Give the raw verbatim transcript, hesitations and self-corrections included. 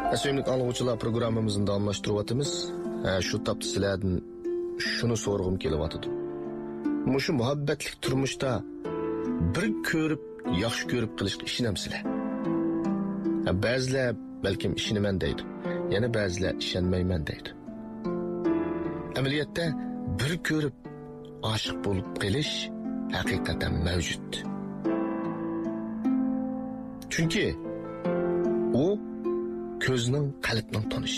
Sevimli anlıqçılar programımızın davamlaştırıvatımız. Şu taptı sizlerden şunu sorğum kelyapatdy. Muşu muhabbetlik turmuşda bir körüp, yaxşı körüp qilishga ishinamsizlar. Ba'zilar balkim ishinaman deydi. Yana ba'zilar ishonmayman deydi. Amaliyotda bir körüp aşık bo'lib qilish haqiqatan mavjud. Chunki u ko'zning qalbning tonishi.